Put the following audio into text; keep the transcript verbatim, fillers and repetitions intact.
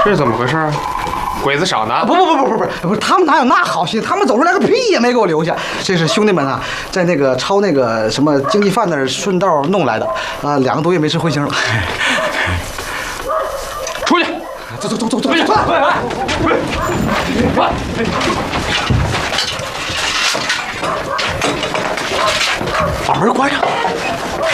这是怎么回事？鬼子少呢？ 不不不不不不不是，他们哪有那好心？他们走出来个屁也没给我留下。这是兄弟们啊，在那个抄那个什么经济犯那儿顺道弄来的啊，两个多月没吃荤腥了。 出去！ 走走走走走走！把门关上。